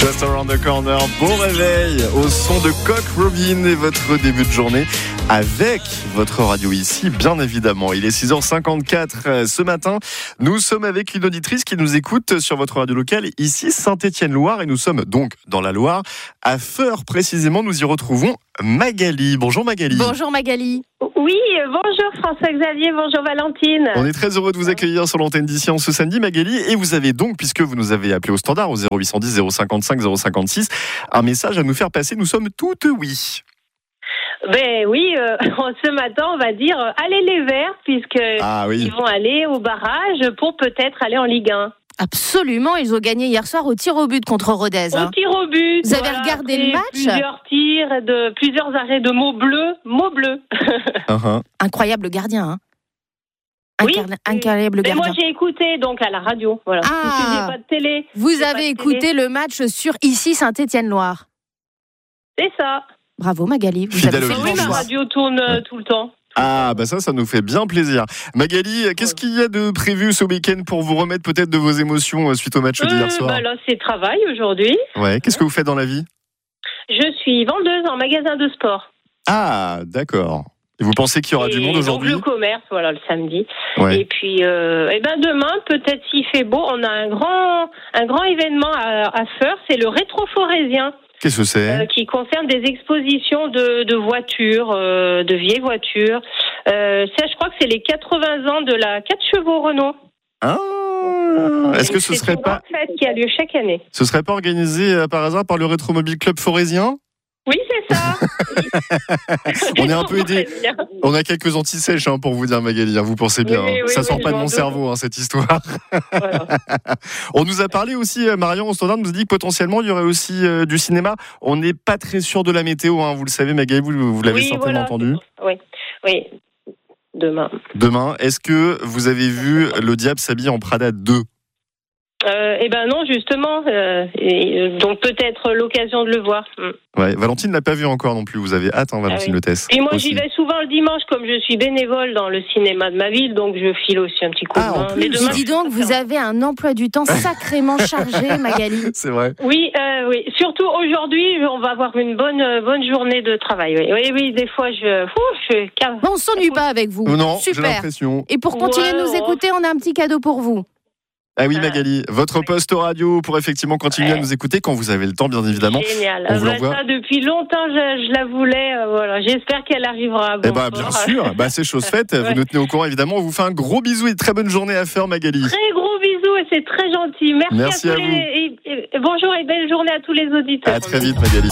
Just Around the Corner, bon réveil au son de Coq Robin et votre début de journée avec votre radio ici, bien évidemment. Il est 6h54 ce matin. Nous sommes avec une auditrice qui nous écoute sur votre radio locale ici, Saint-Étienne-Loire, et nous sommes donc dans la Loire. À Feurs, précisément, nous y retrouvons Magali. Bonjour Magali. Bonjour Magali. Oui, bonjour François-Xavier, bonjour Valentine. On est très heureux de vous accueillir sur l'antenne d'ici en ce samedi, Magali. Et vous avez donc, puisque vous nous avez appelé au standard au 0810 055 056, un message à nous faire passer. Nous sommes toutes oui. Ben oui, ce matin, on va dire allez les Verts, puisqu'ils vont aller au barrage pour peut-être aller en Ligue 1. Absolument, ils ont gagné hier soir au tir au but contre Rodez. Au tir au but. Vous avez regardé le match ? Plusieurs tirs, plusieurs arrêts de mots bleus. Incroyable gardien, hein. Incroyable gardien. Moi, j'ai écouté donc à la radio. Voilà. J'ai pas de télé. Vous avez écouté le match sur ici Saint-Étienne-Loire. C'est ça. Bravo Magali. Vous avez fait le bon choix. La radio tourne tout le temps. Ah, bah ça nous fait bien plaisir. Magali, qu'est-ce qu'il y a de prévu ce week-end pour vous remettre peut-être de vos émotions suite au match d'hier soir ? Là, c'est travail aujourd'hui. Ouais. Qu'est-ce que vous faites dans la vie ? Je suis vendeuse en magasin de sport. Ah, d'accord. Et vous pensez qu'il y aura du monde aujourd'hui ? Donc le commerce, voilà, le samedi. Ouais. Et puis, demain, peut-être s'il fait beau, on a un grand événement à Feurs, c'est le Rétro-Forésien. Qu'est-ce que c'est ? Qui concerne des expositions de voitures, de vieilles voitures. Ça, je crois que c'est les 80 ans de la 4 chevaux Renault. Ah, est-ce que ce serait pas une fête qui a lieu chaque année. Ce serait pas organisé par hasard par le Rétromobile Club Forésien ? Oui, c'est ça. On est un peu aidé. On a quelques antisèches pour vous dire, Magali. Vous pensez bien. Oui, ça sort pas de mon cerveau, cette histoire. Voilà. On nous a parlé aussi, Marion, au standard, nous a dit que potentiellement, il y aurait aussi du cinéma. On n'est pas très sûr de la météo. Vous le savez, Magali, vous l'avez certainement entendu. Oui. Demain, est-ce que vous avez vu Le Diable s'habille en Prada 2 ? Non, justement. Donc peut-être l'occasion de le voir. Ouais, Valentine l'a pas vu encore non plus. Vous avez hâte, Valentine, le test. Et moi, j'y vais souvent le dimanche, comme je suis bénévole dans le cinéma de ma ville, donc je file aussi un petit coup de main. Mais demain, dis donc, vous avez un emploi du temps sacrément chargé, Magali. C'est vrai. Oui. Surtout aujourd'hui, on va avoir une bonne journée de travail. Oui. Des fois, on s'ennuie pas avec vous. Non, super. J'ai l'impression. Et pour continuer de nous écouter, on a un petit cadeau pour vous. Ah oui, Magali, votre poste radio pour effectivement continuer à nous écouter quand vous avez le temps, bien évidemment. Génial. On vous l'envoie. Ça, depuis longtemps, je la voulais. Voilà. J'espère qu'elle arrivera. Bien sûr. C'est chose faite. Vous nous tenez au courant, évidemment. On vous fait un gros bisou et très bonne journée à faire, Magali. Très gros bisous et c'est très gentil. Merci à tous vous. Bonjour et belle journée à tous les auditeurs. À très vite, Magali.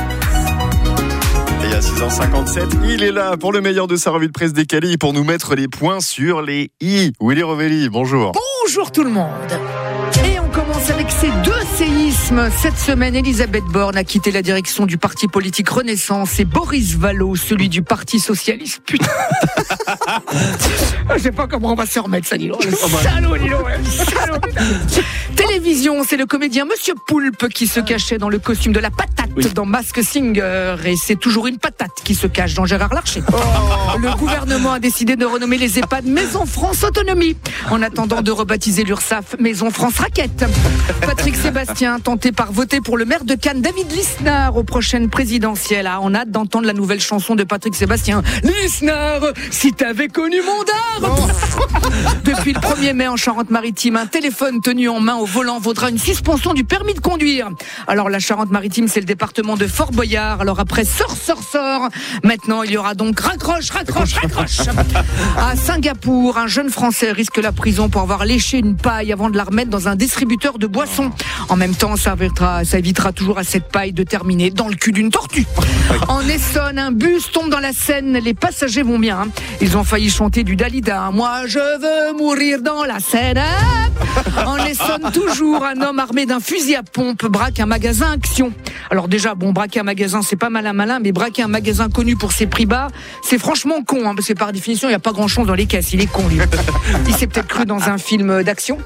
Et à 6h57, il est là pour le meilleur de sa revue de presse décalée et pour nous mettre les points sur les i. Willy Rovelli, bonjour. Bonjour tout le monde. Et on commence avec ces deux séismes. Cette semaine, Elisabeth Borne a quitté la direction du parti politique Renaissance et Boris Vallaud, celui du Parti Socialiste. Putain. Je sais pas comment on va se remettre, ça, dis donc. Salaud, dis donc. Salaud, putain. Télévision, c'est le comédien Monsieur Poulpe qui se cachait dans le costume de la patate dans Mask Singer. Et c'est toujours une patate qui se cache dans Gérard Larcher. Le gouvernement a décidé de renommer les EHPAD Maison France Autonomie, en attendant de rebaptiser l'URSSAF Maison France Raquette. Patrick Sébastien, tenté par voter pour le maire de Cannes, David Lisnard, aux prochaines présidentielles. On a hâte d'entendre la nouvelle chanson de Patrick Sébastien. Lisnard, si t'avais connu mon dard. Depuis le 1er mai en Charente-Maritime, un téléphone tenu en main au volant vaudra une suspension du permis de conduire. Alors la Charente-Maritime, c'est le département de Fort Boyard. Alors après sort, maintenant il y aura donc raccroche. À Singapour, un jeune Français risque la prison pour avoir léché une paille avant de la remettre dans un distributeur de boissons. En même temps, ça évitera toujours à cette paille de terminer dans le cul d'une tortue. En Essonne, un bus tombe dans la Seine. Les passagers vont bien. Ils ont failli chanter du Dalida. Moi, je veux mourir dans la Seine. En Essonne, toujours, un homme armé d'un fusil à pompe braque un magasin Action. Alors déjà, braquer un magasin, c'est pas malin, mais braquer un magasin connu pour ses prix bas, c'est franchement con, parce que par définition, il n'y a pas grand-chose dans les caisses. Il est con, lui. Il s'est peut-être cru dans un film d'action.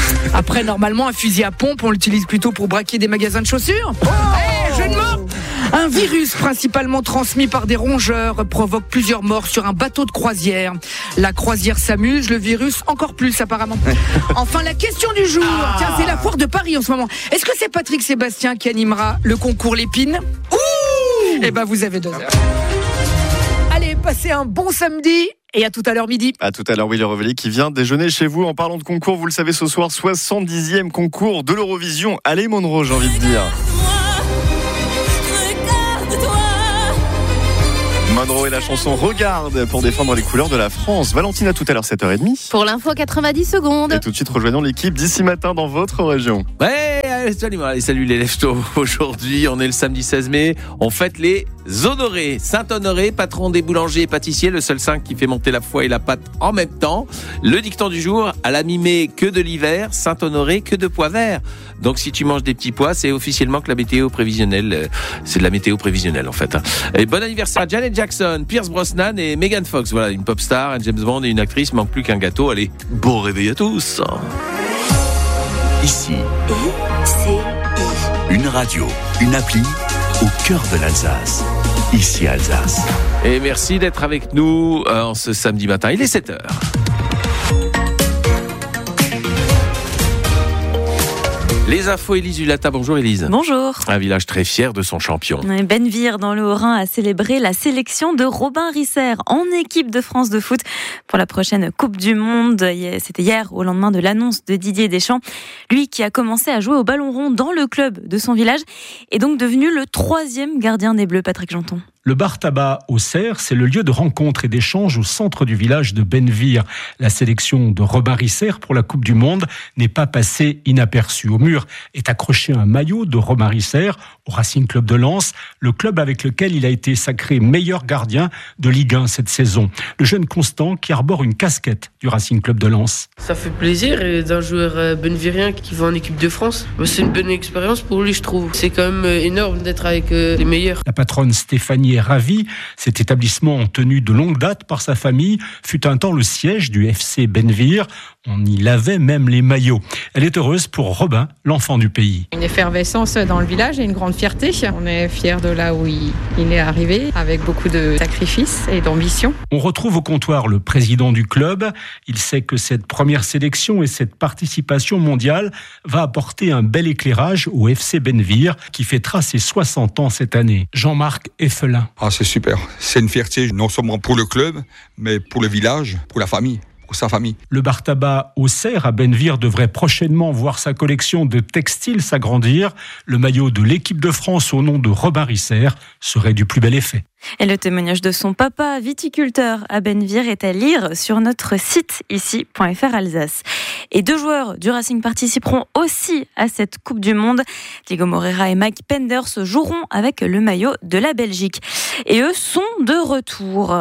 Après, normalement, un fusil à pompe, on l'utilise plutôt pour braquer des magasins de chaussures. Jeu de mots. Un virus principalement transmis par des rongeurs provoque plusieurs morts sur un bateau de croisière. La croisière s'amuse, le virus encore plus apparemment. Enfin, la question du jour. Tiens, c'est la foire de Paris en ce moment. Est-ce que c'est Patrick Sébastien qui animera le concours Lépine ? Eh ben, vous avez 2 heures. Allez, passez un bon samedi. Et à tout à l'heure midi. À tout à l'heure, le Revelli qui vient déjeuner chez vous. En parlant de concours, vous le savez, ce soir, 70e concours de l'Eurovision. Allez, Monroe, j'ai envie de dire. Monroe et la chanson Regarde pour défendre les couleurs de la France. Valentine, à tout à l'heure, 7h30. Pour l'info, 90 secondes. Et tout de suite, rejoignons l'équipe d'ici matin dans votre région. Ouais, salut les leftos. Aujourd'hui, on est le samedi 16 mai. On fête les Honorés. Saint-Honoré, patron des boulangers et pâtissiers, le seul saint qui fait monter la foi et la pâte en même temps. Le dicton du jour, à la mi-mai, que de l'hiver. Saint-Honoré, que de pois verts. Donc si tu manges des petits pois, c'est officiellement que la météo prévisionnelle, c'est de la météo prévisionnelle en fait. Et bon anniversaire à Janet Jackson, Pierce Brosnan et Megan Fox. Voilà, une pop star, un James Bond et une actrice. Manque plus qu'un gâteau. Allez, bon réveil à tous. Ici, une radio, une appli au cœur de l'Alsace. Ici Alsace. Et merci d'être avec nous en ce samedi matin. Il est 7h. Les infos, Élise Hulata. Bonjour Élise. Bonjour. Un village très fier de son champion. Benvir, dans le Haut-Rhin, a célébré la sélection de Robin Risser en équipe de France de foot pour la prochaine Coupe du Monde. C'était hier, au lendemain de l'annonce de Didier Deschamps. Lui qui a commencé à jouer au ballon rond dans le club de son village est donc devenu le 3e gardien des Bleus, Patrick Janton. Le bar tabac au Cerf, c'est le lieu de rencontre et d'échange au centre du village de Benvir. La sélection de Robin Risser pour la Coupe du Monde n'est pas passée inaperçue. Au mur est accroché un maillot de Robin Risser au Racing Club de Lens, le club avec lequel il a été sacré meilleur gardien de Ligue 1 cette saison. Le jeune Constant qui arbore une casquette du Racing Club de Lens. Ça fait plaisir d'un joueur benvirien qui va en équipe de France. C'est une bonne expérience pour lui, je trouve. C'est quand même énorme d'être avec les meilleurs. La patronne Stéphanie est ravie. Cet établissement tenu de longue date par sa famille fut un temps le siège du FC Benvir. On y lavait même les maillots. Elle est heureuse pour Robin, l'enfant du pays. Une effervescence dans le village et une grande fierté. On est fiers de là où il est arrivé, avec beaucoup de sacrifices et d'ambition. On retrouve au comptoir le président du club. Il sait que cette première sélection et cette participation mondiale va apporter un bel éclairage au FC Benvir qui fêtera ses 60 ans cette année. Jean-Marc Effelin. C'est super. C'est une fierté non seulement pour le club, mais pour le village, pour la famille. Sa famille. Le bar tabac au Cerf à Benvir devrait prochainement voir sa collection de textiles s'agrandir. Le maillot de l'équipe de France au nom de Robin Risser serait du plus bel effet. Et le témoignage de son papa, viticulteur à Benvir, est à lire sur notre site ici.fr Alsace. Et 2 joueurs du Racing participeront aussi à cette Coupe du Monde. Diego Moreira et Mike Penders joueront avec le maillot de la Belgique. Et eux sont de retour.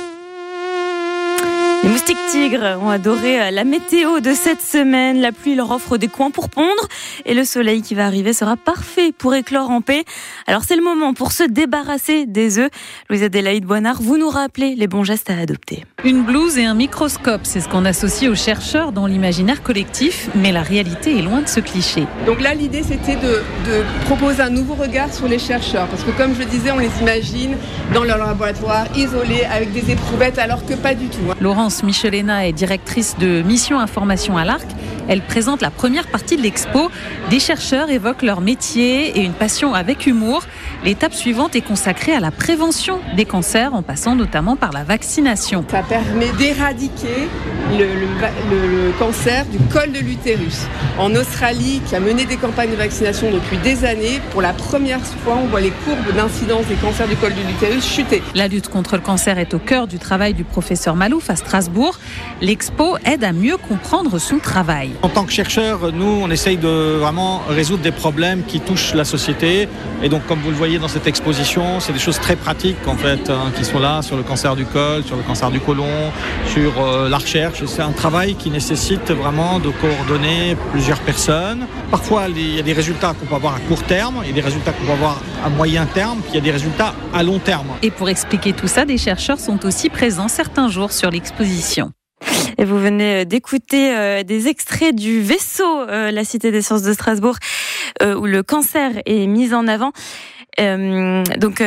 Les moustiques tigres ont adoré la météo de cette semaine. La pluie leur offre des coins pour pondre et le soleil qui va arriver sera parfait pour éclore en paix. Alors c'est le moment pour se débarrasser des œufs. Louise-Adélaïde Boinard, vous nous rappelez les bons gestes à adopter. Une blouse et un microscope, c'est ce qu'on associe aux chercheurs dans l'imaginaire collectif, mais la réalité est loin de ce cliché. Donc là, l'idée, c'était de proposer un nouveau regard sur les chercheurs, parce que comme je le disais, on les imagine dans leur laboratoire, isolés, avec des éprouvettes, alors que pas du tout. Laurence Michelena est directrice de Mission Information à l'Arc. Elle présente la première partie de l'expo. Des chercheurs évoquent leur métier et une passion avec humour. L'étape suivante est consacrée à la prévention des cancers, en passant notamment par la vaccination. Ça permet d'éradiquer le cancer du col de l'utérus. En Australie, qui a mené des campagnes de vaccination depuis des années, pour la première fois, on voit les courbes d'incidence des cancers du col de l'utérus chuter. La lutte contre le cancer est au cœur du travail du professeur Malouf à Strasbourg. L'expo aide à mieux comprendre son travail. En tant que chercheur, nous, on essaye de vraiment résoudre des problèmes qui touchent la société. Et donc, comme vous le voyez dans cette exposition, c'est des choses très pratiques en fait, qui sont là sur le cancer du col, sur le cancer du côlon, sur la recherche. C'est un travail qui nécessite vraiment de coordonner plusieurs personnes. Parfois, il y a des résultats qu'on peut avoir à court terme, il y a des résultats qu'on peut avoir à moyen terme, puis il y a des résultats à long terme. Et pour expliquer tout ça, des chercheurs sont aussi présents certains jours sur l'exposition. Et vous venez d'écouter des extraits du Vaisseau, la Cité des Sciences de Strasbourg, où le cancer est mis en avant. Donc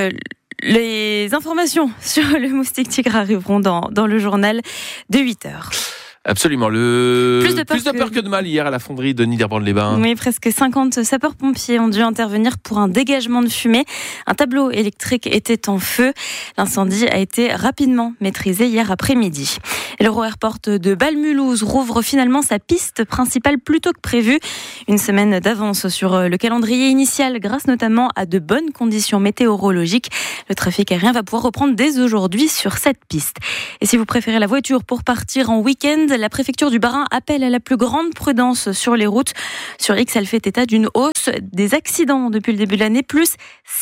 les informations sur le moustique tigre arriveront dans le journal de 8h. Absolument. Plus de peur que de mal hier à la fonderie de Niederbrandt-les-Bains. Oui, presque 50 sapeurs-pompiers ont dû intervenir pour un dégagement de fumée. Un tableau électrique était en feu. L'incendie a été rapidement maîtrisé hier après-midi. Et l'Euro-Airport de Bâle-Mulhouse rouvre finalement sa piste principale plus tôt que prévu. Une semaine d'avance sur le calendrier initial grâce notamment à de bonnes conditions météorologiques. Le trafic aérien va pouvoir reprendre dès aujourd'hui sur cette piste. Et si vous préférez la voiture pour partir en week-end, la préfecture du Bas-Rhin appelle à la plus grande prudence sur les routes. Sur X, elle fait état d'une hausse des accidents depuis le début de l'année, plus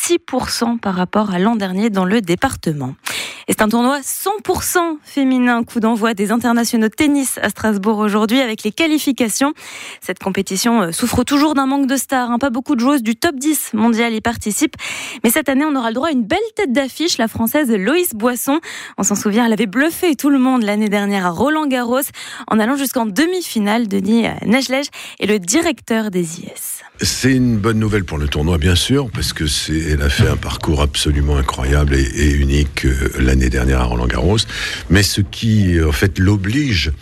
6% par rapport à l'an dernier dans le département. Et c'est un tournoi 100% féminin, coup d'envoi des internationaux de tennis à Strasbourg aujourd'hui avec les qualifications. Cette compétition souffre toujours d'un manque de stars. Pas beaucoup de joueuses du top 10 mondial y participent. Mais cette année, on aura le droit à une belle tête d'affiche, la Française Loïs Boisson. On s'en souvient, elle avait bluffé tout le monde l'année dernière à Roland-Garros en allant jusqu'en demi-finale. Denis Najlej est le directeur des IS. C'est une bonne nouvelle pour le tournoi, bien sûr, parce que elle a fait un parcours absolument incroyable et unique l'année dernière à Roland-Garros. Mais ce qui, en fait, l'oblige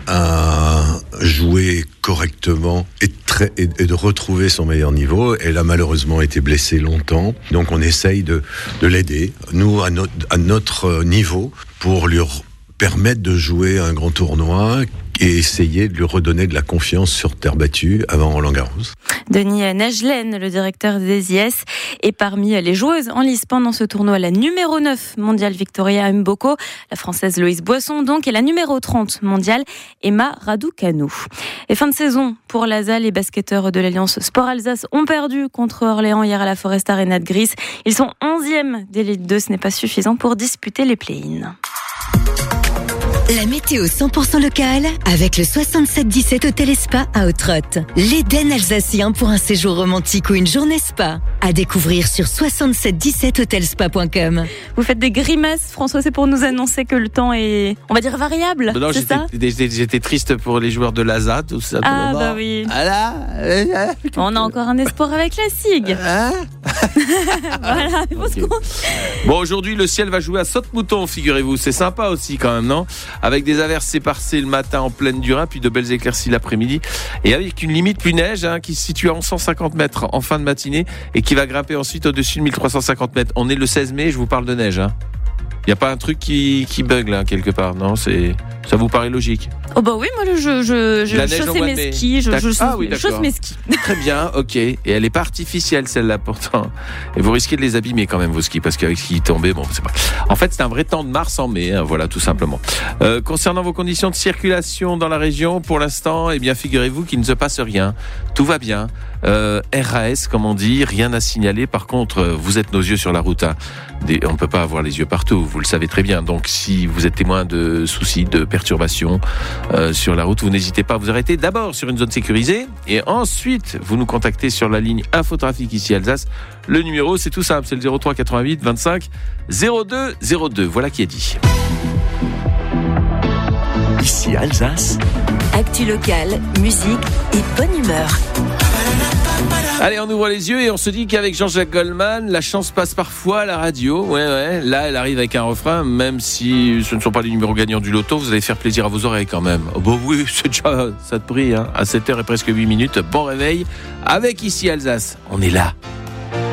à jouer correctement et de retrouver son meilleur niveau. Elle a malheureusement été blessée longtemps. Donc, on essaye de l'aider, nous, à notre niveau, pour lui permettre de jouer un grand tournoi et essayer de lui redonner de la confiance sur terre battue avant Roland-Garros. Denis Najlej, le directeur des IS, est parmi les joueuses en lice pendant ce tournoi. La numéro 9 mondiale Victoria Mboko, la Française Loïs Boisson donc, et la numéro 30 mondiale Emma Raducanu. Et fin de saison pour l'ASA, les basketteurs de l'Alliance Sport Alsace ont perdu contre Orléans hier à la Forest Arena de Gris. Ils sont 11e d'élite 2, ce n'est pas suffisant pour disputer les play-ins. La météo 100% locale avec le 6717 Hôtel et Spa à Outrotte. L'Éden alsacien pour un séjour romantique ou une journée spa. À découvrir sur 6717hotelspa.com. Vous faites des grimaces, François, c'est pour nous annoncer que le temps est, on va dire, variable. Non, c'est ça ? J'étais triste pour les joueurs de l'ASA, tout ça. Ah bah oui. On a encore un espoir avec la SIG. Voilà. Bon, aujourd'hui, le ciel va jouer à saute-mouton, figurez-vous. C'est sympa aussi quand même, non ? Avec des averses éparses le matin en plaine du Rhin, puis de belles éclaircies l'après-midi. Et avec une limite pluie-neige qui se situe à 150 mètres en fin de matinée et qui va grimper ensuite au-dessus de 1350 mètres. On est le 16 mai, je vous parle de neige. Il n'y a pas un truc qui bug là, quelque part, non ? Ça vous paraît logique ? Oh bah oui, moi je chausse mes skis, je chausse mes skis. Très bien, ok. Et elle n'est pas artificielle celle-là pourtant. Et vous risquez de les abîmer quand même vos skis parce qu'avec ce qui tombait, bon, c'est pas. En fait, c'est un vrai temps de mars en mai, voilà, tout simplement. Concernant vos conditions de circulation dans la région, pour l'instant, eh bien, figurez-vous qu'il ne se passe rien. Tout va bien. RAS, comme on dit, rien à signaler. Par contre, vous êtes nos yeux sur la route. On ne peut pas avoir les yeux partout, vous le savez très bien. Donc, si vous êtes témoin de soucis, de perturbations sur la route, vous n'hésitez pas à vous arrêter d'abord sur une zone sécurisée et ensuite, vous nous contactez sur la ligne Infotrafic ici Alsace. Le numéro, c'est tout simple, c'est le 03 88 25 02 02. Voilà qui est dit. Ici Alsace. Actu locale, musique et bonne humeur. Allez, on ouvre les yeux et on se dit qu'avec Jean-Jacques Goldman, la chance passe parfois à la radio. Ouais. Là, elle arrive avec un refrain, même si ce ne sont pas les numéros gagnants du loto, vous allez faire plaisir à vos oreilles quand même. Oh, bon, oui, c'est déjà, ça te brille, à 7h et presque 8 minutes. Bon réveil avec Ici Alsace. On est là.